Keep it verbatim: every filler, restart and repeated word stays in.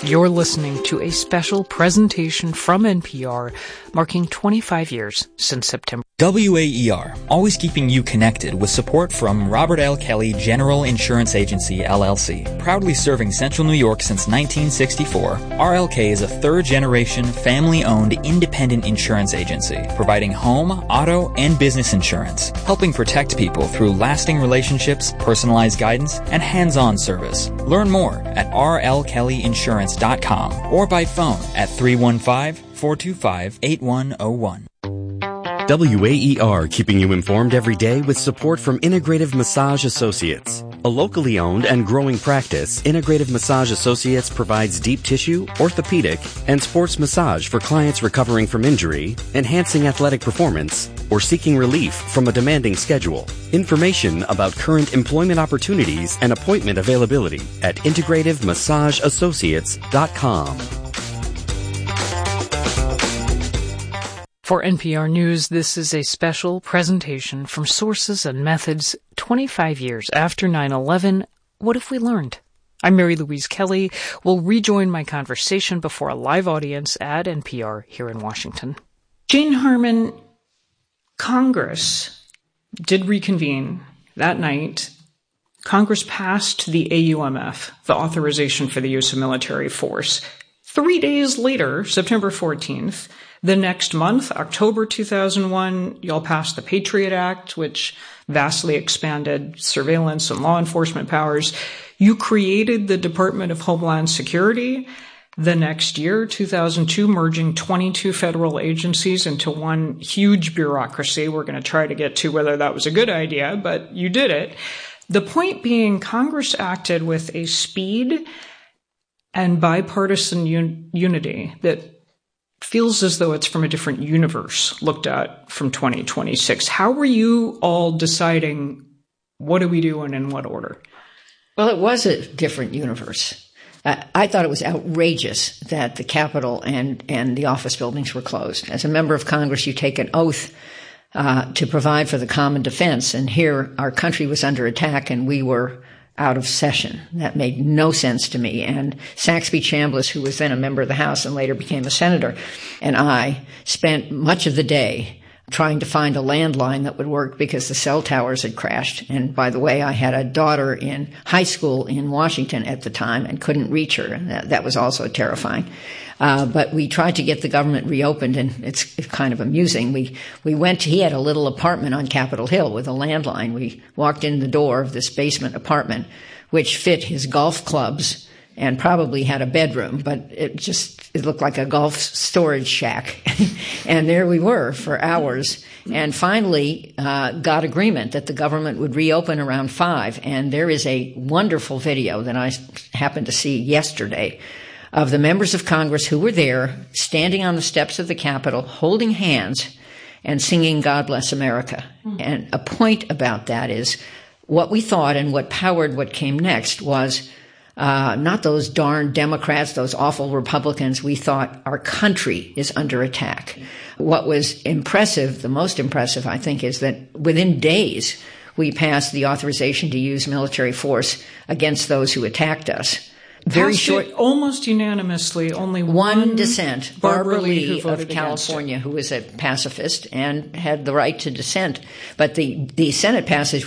You're listening to a special presentation from N P R marking twenty-five years since September. W A E R, always keeping you connected with support from Robert L. Kelly General Insurance Agency, L L C. Proudly serving Central New York since nineteen sixty-four, R L K is a third-generation, family-owned, independent insurance agency, providing home, auto, and business insurance, helping protect people through lasting relationships, personalized guidance, and hands-on service. Learn more at r l kelly insurance dot com or by phone at three one five, four two five, eight one zero one. W A E R, keeping you informed every day with support from Integrative Massage Associates. A locally owned and growing practice, Integrative Massage Associates provides deep tissue, orthopedic, and sports massage for clients recovering from injury, enhancing athletic performance, or seeking relief from a demanding schedule. Information about current employment opportunities and appointment availability at integrative massage associates dot com. For N P R News, this is a special presentation from Sources and Methods twenty-five years after nine eleven. What have we learned? I'm Mary Louise Kelly. We'll rejoin my conversation before a live audience at N P R here in Washington. Jane Harman, Congress did reconvene that night. Congress passed the A U M F, the authorization for the use of military force. Three days later, September fourteenth, the next month, October two thousand one, y'all passed the Patriot Act, which vastly expanded surveillance and law enforcement powers. You created the Department of Homeland Security. The next year, two thousand two, merging twenty-two federal agencies into one huge bureaucracy. We're going to try to get to whether that was a good idea, but you did it. The point being, Congress acted with a speed and bipartisan un- unity that feels as though it's from a different universe looked at from twenty twenty-six. How were you all deciding what do we do and in what order? Well, it was a different universe. Uh, I thought it was outrageous that the Capitol and, and the office buildings were closed. As a member of Congress, you take an oath uh, to provide for the common defense, and here our country was under attack and we were out of session. That made no sense to me. And Saxby Chambliss, who was then a member of the House and later became a senator, and I spent much of the day trying to find a landline that would work because the cell towers had crashed. And by the way, I had a daughter in high school in Washington at the time and couldn't reach her. And that, that was also terrifying. Uh, but we tried to get the government reopened, and it's, it's kind of amusing. We, we went to, he had a little apartment on Capitol Hill with a landline. We walked in the door of this basement apartment, which fit his golf clubs and probably had a bedroom, but it just, it looked like a golf storage shack. And there we were for hours, and finally uh, got agreement that the government would reopen around five. And there is a wonderful video that I happened to see yesterday of the members of Congress who were there, standing on the steps of the Capitol, holding hands and singing God Bless America. Mm-hmm. And a point about that is what we thought and what powered what came next was uh, not those darn Democrats, those awful Republicans. We thought our country is under attack. What was impressive, the most impressive, I think, is that within days we passed the authorization to use military force against those who attacked us. Very short, almost unanimously, only one, one dissent. Barbara, Barbara Lee, Lee of California, who was a pacifist and had the right to dissent. But the, the Senate passage